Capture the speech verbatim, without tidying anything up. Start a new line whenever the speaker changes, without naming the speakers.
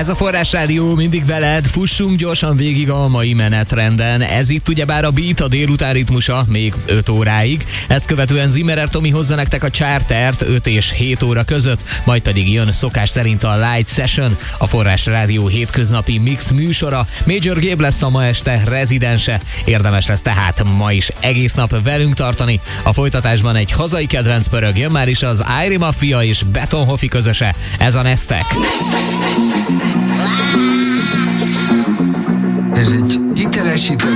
Ez a Forrás Rádió, mindig veled, fussunk gyorsan végig a mai menetrenden. Ez itt ugyebár a Beat, a délután ritmusa, még öt óráig. Ezt követően Zimmerer Tomi hozza nektek a Chartert öt és hét óra között, majd pedig jön szokás szerint a Light Session, a Forrás Rádió hétköznapi mix műsora. Major Gabe lesz a ma este rezidense, érdemes lesz tehát ma is egész nap velünk tartani. A folytatásban egy hazai kedvenc pörög, jön már is az Airy Mafia és Betonhoffi közöse, ez a Neztek.
Ez egy hitelesítő